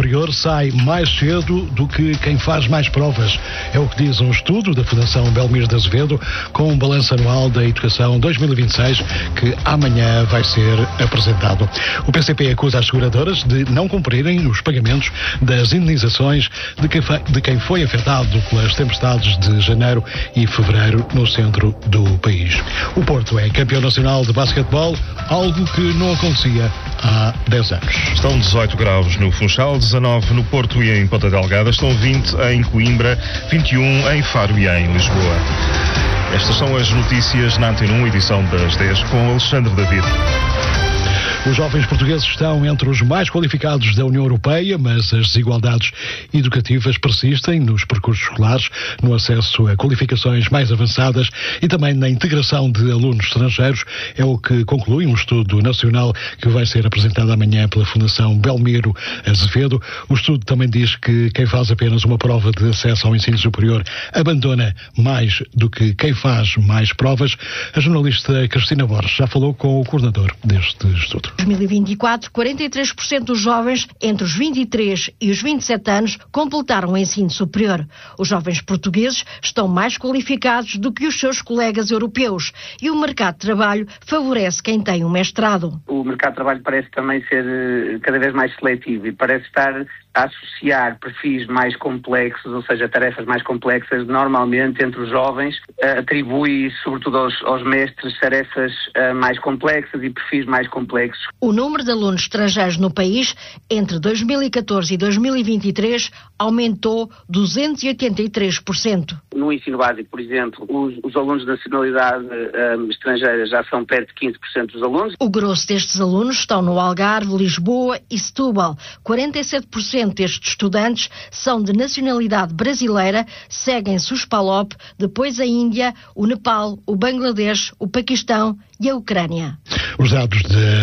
superior sai mais cedo do que quem faz mais provas. É o que diz um estudo da Fundação Belmiro de Azevedo com um balanço anual da educação 2026 que amanhã vai ser apresentado. O PCP acusa as seguradoras de não cumprirem os pagamentos das indenizações de quem foi afetado pelas tempestades de janeiro e fevereiro no centro do país. O Porto é campeão nacional de basquetebol, algo que não acontecia há 10 anos. Estão 18 graus no Funchal, 19 no Porto e em Ponta Delgada, estão 20 em Coimbra, 21 em Faro e em Lisboa. Estas são as notícias na Antena 1, edição das 10, com Alexandre David. Os jovens portugueses estão entre os mais qualificados da União Europeia, mas as desigualdades educativas persistem nos percursos escolares, no acesso a qualificações mais avançadas e também na integração de alunos estrangeiros. É o que conclui um estudo nacional que vai ser apresentado amanhã pela Fundação Belmiro Azevedo. O estudo também diz que quem faz apenas uma prova de acesso ao ensino superior abandona mais do que quem faz mais provas. A jornalista Cristina Borges já falou com o coordenador deste estudo. Em 2024, 43% dos jovens entre os 23 e os 27 anos completaram o ensino superior. Os jovens portugueses estão mais qualificados do que os seus colegas europeus e o mercado de trabalho favorece quem tem um mestrado. O mercado de trabalho parece também ser cada vez mais seletivo e parece estar a associar perfis mais complexos, ou seja, tarefas mais complexas, normalmente entre os jovens, atribui sobretudo aos mestres tarefas mais complexas e perfis mais complexos. O número de alunos estrangeiros no país entre 2014 e 2023 aumentou 283%. No ensino básico, por exemplo, os alunos de nacionalidade estrangeira já são perto de 15% dos alunos. O grosso destes alunos estão no Algarve, Lisboa e Setúbal. 47% destes estudantes são de nacionalidade brasileira, seguem-se os PALOP, depois a Índia, o Nepal, o Bangladesh, o Paquistão e a Ucrânia. Os dados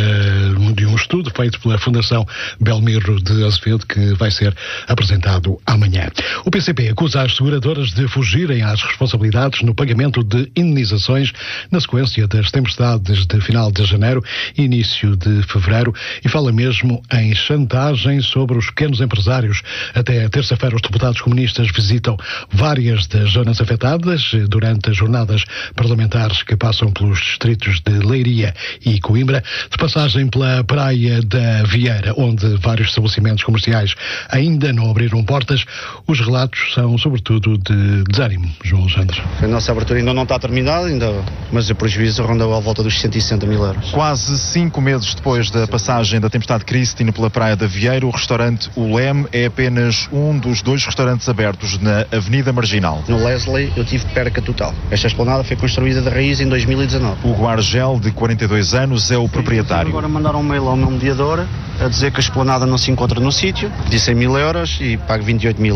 de um estudo feito pela Fundação Belmiro de Azevedo que vai ser apresentado amanhã. O PCP acusa as seguradoras de fugirem às responsabilidades no pagamento de indenizações na sequência das tempestades de final de janeiro e início de fevereiro e fala mesmo em chantagem sobre os pequenos empresários. Até terça-feira os deputados comunistas visitam várias das zonas afetadas durante as jornadas parlamentares que passam pelos distritos de Leiria e Coimbra, de passagem pela praia da Vieira, onde vários estabelecimentos comerciais ainda não abriram portas. Os relatos são sobretudo de desânimo. João Alexandre. A nossa abertura ainda não está terminada, mas o prejuízo rondou à volta dos 160 mil euros. Quase 5 meses depois da passagem da tempestade Christine pela praia da Vieira, o restaurante O Leme é apenas um dos 2 restaurantes abertos na Avenida Marginal. No Leslie eu tive perca total. Esta esplanada foi construída de raiz em 2019. Hugo Argel, de 42 anos, é o proprietário. Agora mandaram um mail ao meu mediador a dizer que a esplanada não se encontra no sítio, de 100 mil euros e pago 28 mil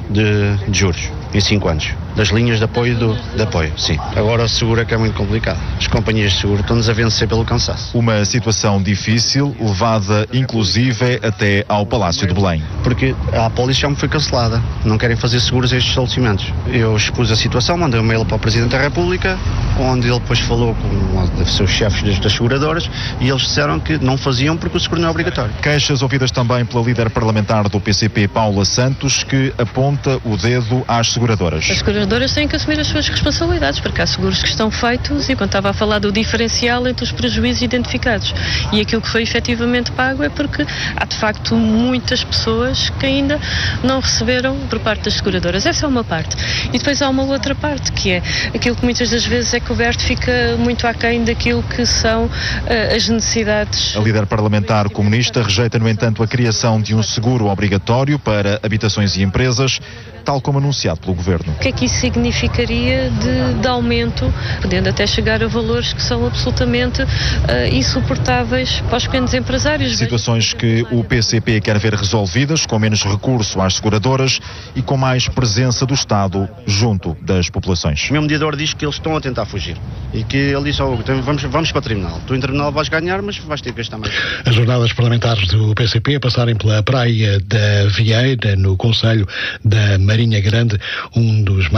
de juros em 5 anos. Das linhas de apoio sim. Agora o seguro é que é muito complicado. As companhias de seguro estão-nos a vencer pelo cansaço. Uma situação difícil, levada inclusive até ao Palácio de Belém. Porque a apólice já me foi cancelada. Não querem fazer seguros a estes estabelecimentos. Eu expus a situação, mandei um mail para o Presidente da República, onde ele depois falou com os seus chefes das seguradoras e eles disseram que não faziam porque o seguro não é obrigatório. Queixas ouvidas também pela líder parlamentar do PCP, Paula Santos, que aponta o dedo às seguradoras. As seguradoras têm que assumir as suas responsabilidades, porque há seguros que estão feitos e quando estava a falar do diferencial entre os prejuízos identificados e aquilo que foi efetivamente pago é porque há de facto muitas pessoas que ainda não receberam por parte das seguradoras. Essa é uma parte. E depois há uma outra parte, que é aquilo que muitas das vezes é coberto fica muito aquém daquilo que são as necessidades. A líder parlamentar comunista rejeita, no entanto, a criação de um seguro obrigatório para habitações e empresas, tal como anunciado pelo Governo. O que é que isso significaria de aumento, podendo até chegar a valores que são absolutamente insuportáveis para os pequenos empresários? Situações que o PCP quer ver resolvidas, com menos recurso às seguradoras e com mais presença do Estado junto das populações. O meu mediador diz que eles estão a tentar fugir e que ele disse, vamos para o tribunal. Tu em tribunal vais ganhar, mas vais ter que gastar mais. As jornadas parlamentares do PCP passarem pela praia da Vieira, no concelho da Marinha Grande, um dos mais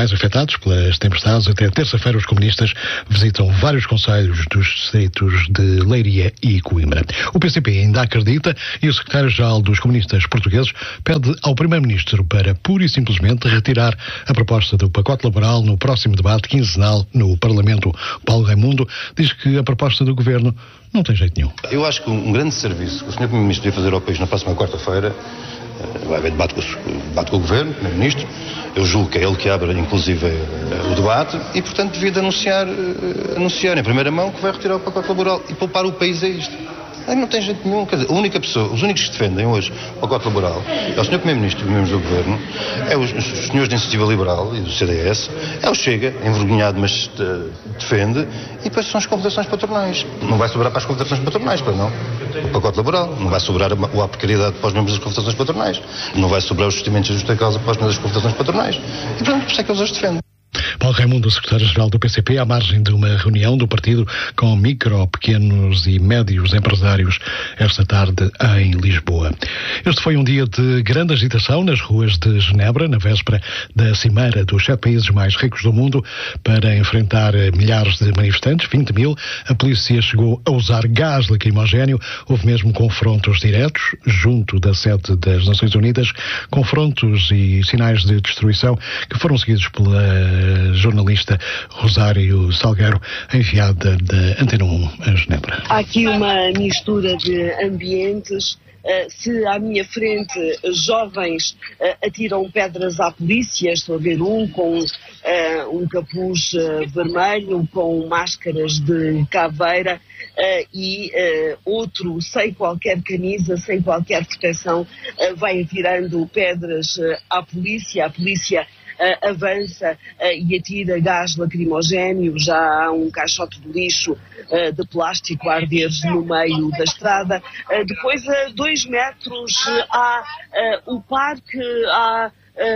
mais afetados pelas tempestades. Até terça-feira, os comunistas visitam vários concelhos dos distritos de Leiria e Coimbra. O PCP ainda acredita e o secretário-geral dos comunistas portugueses pede ao primeiro-ministro para, pura e simplesmente, retirar a proposta do pacote laboral no próximo debate quinzenal no Parlamento. Paulo Raimundo diz que a proposta do governo não tem jeito nenhum. Eu acho que um grande serviço que o Sr. Primeiro-Ministro devia fazer ao país na próxima quarta-feira, vai haver debate com o Governo, com o Primeiro-Ministro, eu julgo que é ele que abre, inclusive, o debate e, portanto, devia de anunciar em primeira mão que vai retirar o pacote laboral e poupar o país a isto. Não tem jeito nenhum. Quer dizer, a única pessoa, os únicos que defendem hoje o pacote laboral é o Sr. Primeiro-Ministro e os membros do Governo, é os senhores da Iniciativa Liberal e do CDS, é o Chega, envergonhado, mas defende, e depois são as confederações patronais. Não vai sobrar para as confederações patronais, para não. O pacote laboral. Não vai sobrar a precariedade para os membros das confederações patronais. Não vai sobrar os justimentos de justa causa para os membros das confederações patronais. E, portanto, por isso é que eles as defendem. Paulo Raimundo, secretário-geral do PCP, à margem de uma reunião do partido com micro, pequenos e médios empresários esta tarde em Lisboa. Este foi um dia de grande agitação nas ruas de Genebra, na véspera da cimeira dos 7 países mais ricos do mundo, para enfrentar milhares de manifestantes, 20 mil. A polícia chegou a usar gás lacrimogéneo. Houve mesmo confrontos diretos junto da sede das Nações Unidas, confrontos e sinais de destruição que foram seguidos pela jornalista Rosário Salgueiro, enviada da Antena 1 a Genebra. Há aqui uma mistura de ambientes. Se à minha frente jovens atiram pedras à polícia, estou a ver um com um capuz vermelho, com máscaras de caveira, e outro sem qualquer camisa, sem qualquer proteção, vai atirando pedras à polícia. A polícia avança e atira gás lacrimogéneo. Já há um caixote de lixo de plástico a arder no meio da estrada. Depois, a 2 metros, há o parque, há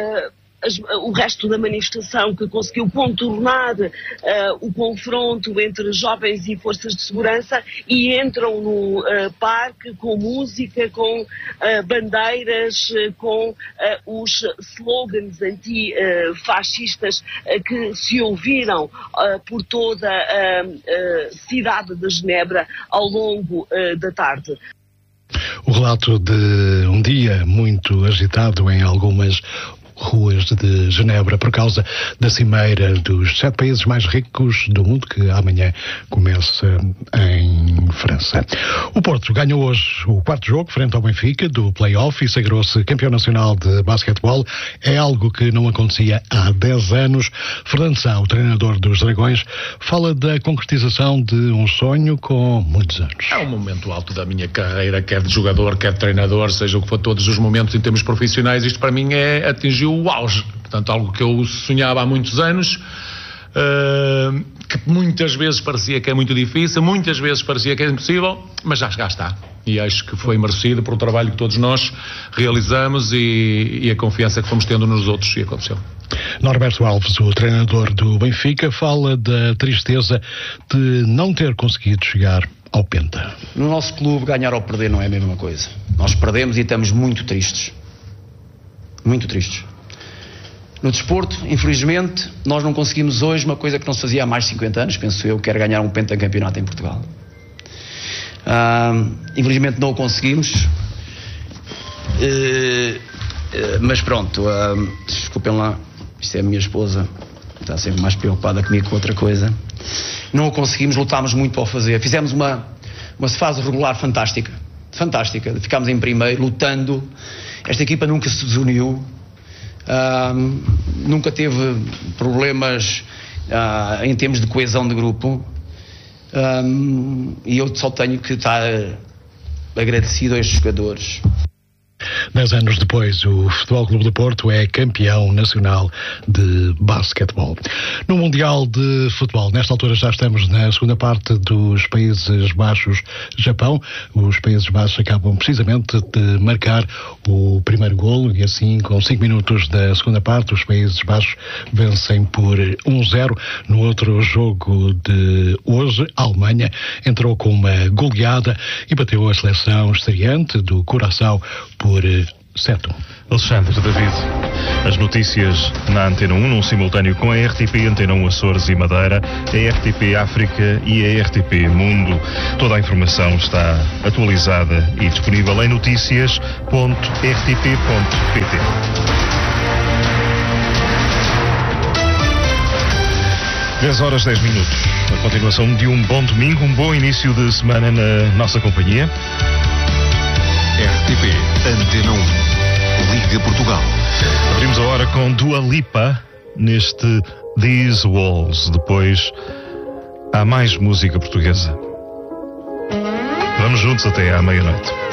o resto da manifestação que conseguiu contornar o confronto entre jovens e forças de segurança e entram no parque com música, com bandeiras, com os slogans antifascistas que se ouviram por toda a cidade de Genebra ao longo da tarde. O relato de um dia muito agitado em algumas ruas de Genebra por causa da cimeira dos 7 países mais ricos do mundo, que amanhã começa em França. O Porto ganhou hoje o 4º jogo frente ao Benfica do play-off e sagrou-se campeão nacional de basquetebol. É algo que não acontecia há 10 anos. Fernando Sá, o treinador dos Dragões, fala da concretização de um sonho com muitos anos. É um momento alto da minha carreira, quer de jogador, quer de treinador, seja o que for, todos os momentos em termos profissionais. Isto para mim é atingir o auge, portanto algo que eu sonhava há muitos anos, que muitas vezes parecia que é muito difícil, muitas vezes parecia que é impossível, mas já está, e acho que foi merecido por o trabalho que todos nós realizamos e a confiança que fomos tendo nos outros, e aconteceu. Norberto Alves, o treinador do Benfica, fala da tristeza de não ter conseguido chegar ao Penta. No nosso clube, ganhar ou perder não é a mesma coisa. Nós perdemos e estamos muito tristes. Muito tristes. No desporto, infelizmente, nós não conseguimos hoje uma coisa que não se fazia há mais de 50 anos, penso eu, que era ganhar um pentacampeonato em Portugal. Infelizmente não o conseguimos, mas pronto, desculpem lá, isto é a minha esposa, está sempre mais preocupada comigo que outra coisa. Não o conseguimos, lutámos muito para o fazer. Fizemos uma fase regular fantástica, ficámos em primeiro, lutando. Esta equipa nunca se desuniu. Nunca teve problemas em termos de coesão de grupo, e eu só tenho que estar agradecido a estes jogadores. 10 anos depois, o Futebol Clube do Porto é campeão nacional de basquetebol. No Mundial de Futebol, nesta altura já estamos na segunda parte dos Países Baixos-Japão. Os Países Baixos acabam precisamente de marcar o primeiro golo e assim, com 5 minutos da segunda parte, os Países Baixos vencem por 1-0. No outro jogo de hoje, a Alemanha entrou com uma goleada e bateu a seleção estreante do Curaçao por 7. Alexandre, David, as notícias na Antena 1, num simultâneo com a RTP Antena 1 Açores e Madeira, a RTP África e a RTP Mundo. Toda a informação está atualizada e disponível em noticias.rtp.pt. Dez horas 10 minutos. A continuação de um bom domingo, um bom início de semana na nossa companhia. RTP Antena 1 Liga Portugal. Abrimos a hora com Dua Lipa neste These Walls. Depois há mais música portuguesa. Vamos juntos até à meia-noite.